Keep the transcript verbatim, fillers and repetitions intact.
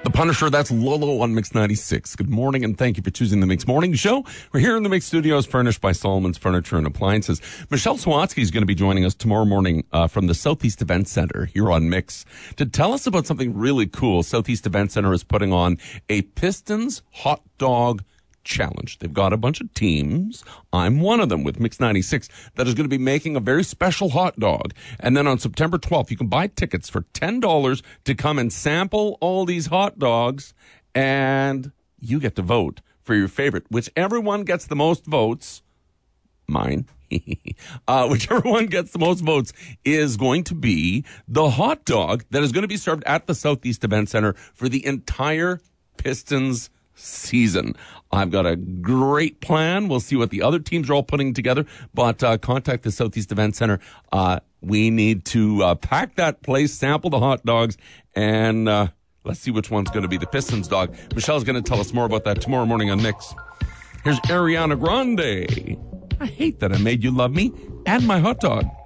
The Punisher, that's Lolo on Mix ninety-six. Good morning, and thank you for choosing the Mix Morning Show. We're here in the Mix Studios, furnished by Solomon's Furniture and Appliances. Michelle Sawatsky is going to be joining us tomorrow morning uh, from the Southeast Event Center here on Mix to tell us about something really cool. Southeast Event Center is putting on a Pistons hot dog challenge. They've got a bunch of teams. I'm one of them with Mix ninety-six that is going to be making a very special hot dog. And then on September twelfth, you can buy tickets for ten dollars to come and sample all these hot dogs, and you get to vote for your favorite. Whichever one gets the most votes, mine, uh, whichever one gets the most votes is going to be the hot dog that is going to be served at the Southeast Event Center for the entire Pistons season. I've got a great plan. We'll see what the other teams are all putting together, but uh, contact the Southeast Event Center. Uh, we need to uh, pack that place, sample the hot dogs, and uh, let's see which one's going to be the Pistons dog. Michelle's going to tell us more about that tomorrow morning on Mix. Here's Ariana Grande. I hate that I made you love me and my hot dog.